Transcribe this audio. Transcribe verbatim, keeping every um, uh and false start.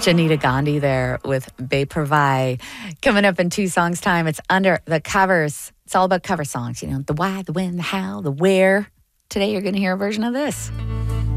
Janita Gandhi there with Bay Provide. Coming up in two songs' time, it's under the covers. It's all about cover songs, you know, the why, the when, the how, the where. Today you're going to hear a version of this.